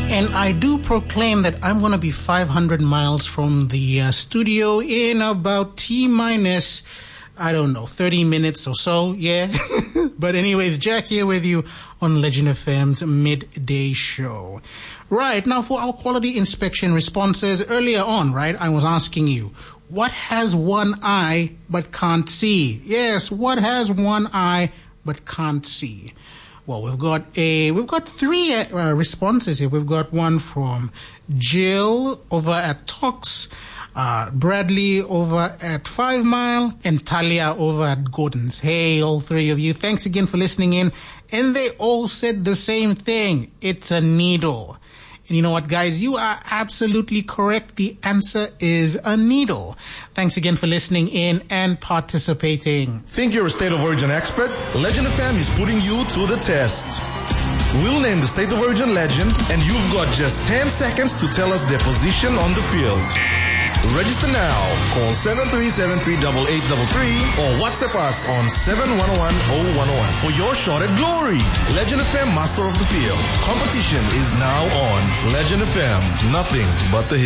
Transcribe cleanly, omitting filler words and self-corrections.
And I do proclaim that I'm going to be 500 miles from the studio in about T-minus, I don't know, 30 minutes or so, yeah. But anyways, Jack here with you on Legend FM's Midday Show. Right, now for our quality inspection responses, earlier on, right, I was asking you, what has one eye but can't see? Yes, what has one eye but can't see? Well, we've got three responses here. We've got one from Jill over at Tox, Bradley over at 5 Mile, and Talia over at Gordon's. Hey, all three of you, thanks again for listening in. And they all said the same thing. It's a needle. And you know what, guys? You are absolutely correct. The answer is a needle. Thanks again for listening in and participating. Think you're a State of Origin expert? Legend FM is putting you to the test. We'll name the State of Origin legend, and you've got just 10 seconds to tell us their position on the field. Register now. Call 737-38833 or WhatsApp us on 7101-0101 for your shot at glory. Legend FM Master of the Field. Competition is now on. Legend FM, nothing but the hits.